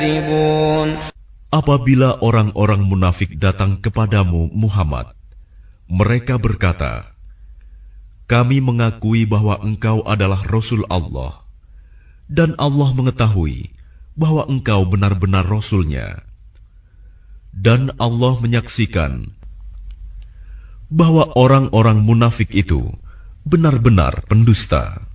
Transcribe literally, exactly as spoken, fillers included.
Apabila orang-orang munafik datang kepadamu, Muhammad, mereka berkata, "Kami mengakui bahwa engkau adalah Rasul Allah, dan Allah mengetahui bahwa engkau benar-benar Rasul-Nya. Dan Allah menyaksikan bahwa orang-orang munafik itu benar-benar pendusta."